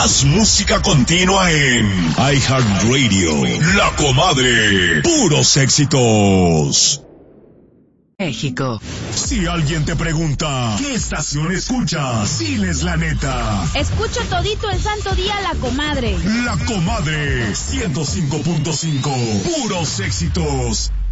Más música continua en iHeartRadio. La Comadre. Puros éxitos. México. Si alguien te pregunta, ¿qué estación escuchas? Diles la neta. Escucho todito el santo día La Comadre. La Comadre 105.5. Puros éxitos.